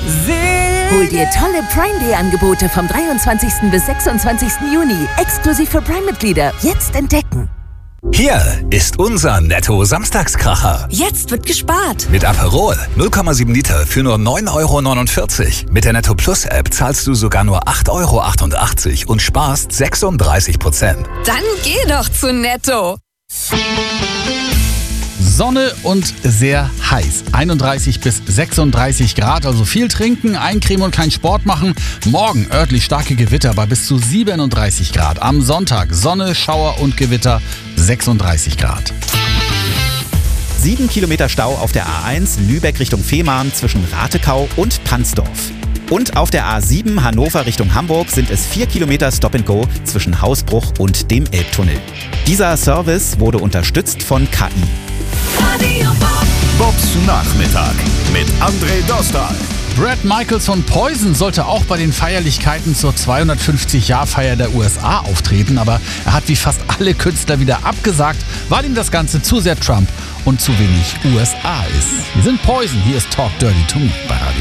Hol dir tolle Prime Day Angebote vom 23. bis 26. Juni. Exklusiv für Prime-Mitglieder. Jetzt entdecken. Hier ist unser Netto-Samstagskracher. Jetzt wird gespart. Mit Aperol 0,7 Liter für nur 9,49 €. Mit der Netto Plus App zahlst du sogar nur 8,88 € und sparst 36%. Dann geh doch zu Netto. Sonne und sehr heiß. 31 bis 36 Grad, also viel trinken, eincremen und keinen Sport machen. Morgen örtlich starke Gewitter bei bis zu 37 Grad. Am Sonntag Sonne, Schauer und Gewitter 36 Grad. 7 Kilometer Stau auf der A1 Lübeck Richtung Fehmarn zwischen Ratekau und Pansdorf. Und auf der A7 Hannover Richtung Hamburg sind es 4 Kilometer Stop-and-Go zwischen Hausbruch und dem Elbtunnel. Dieser Service wurde unterstützt von KI. Bobs Nachmittag mit André Dostal. Bret Michaels von Poison sollte auch bei den Feierlichkeiten zur 250-Jahr-Feier der USA auftreten, aber er hat wie fast alle Künstler wieder abgesagt, weil ihm das Ganze zu sehr Trump und zu wenig USA ist. Wir sind Poison, hier ist Talk Dirty to Me bei Radio.